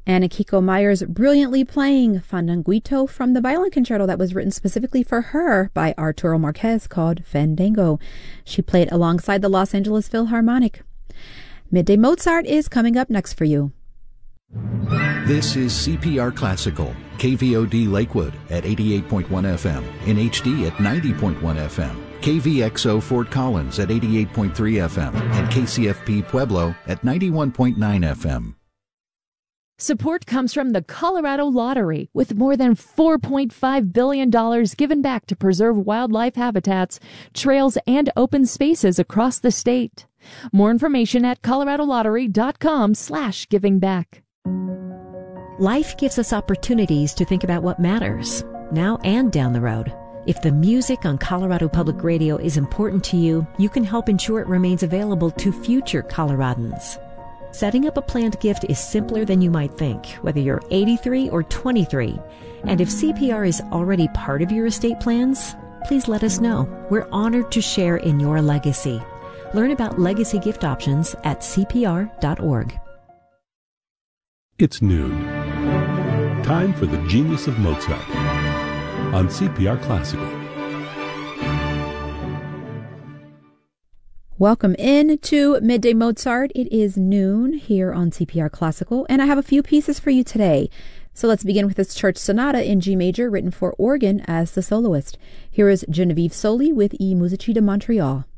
And Akiko Myers brilliantly playing Fandanguito from the violin concerto that was written specifically for her by Arturo Marquez called Fandango. She played alongside the Los Angeles Philharmonic. Midday Mozart is coming up next for you. This is CPR Classical, KVOD Lakewood at 88.1 FM, in HD at 90.1 FM, KVXO Fort Collins at 88.3 FM, and KCFP Pueblo at 91.9 FM. Support comes from the Colorado Lottery, with more than $4.5 billion given back to preserve wildlife habitats, trails, and open spaces across the state. More information at coloradolottery.com/givingback. Life gives us opportunities to think about what matters, now and down the road. If the music on Colorado Public Radio is important to you, you can help ensure it remains available to future Coloradans. Setting up a planned gift is simpler than you might think, whether you're 83 or 23. And if CPR is already part of your estate plans, please let us know. We're honored to share in your legacy. Learn about legacy gift options at CPR.org. It's noon. Time for the Genius of Mozart on CPR Classical. Welcome in to Midday Mozart. It is noon here on CPR Classical, and I have a few pieces for you today. So let's begin with this church sonata in G major written for organ as the soloist. Here is Genevieve Soli with I Musici di Montreal.